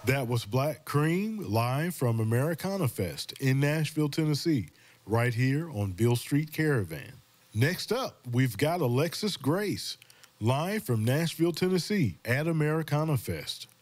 That was Black Cream live from Americana Fest in Nashville, Tennessee, right here on Beale Street Caravan. Next up, we've got Alexis Grace live from Nashville, Tennessee at Americana Fest.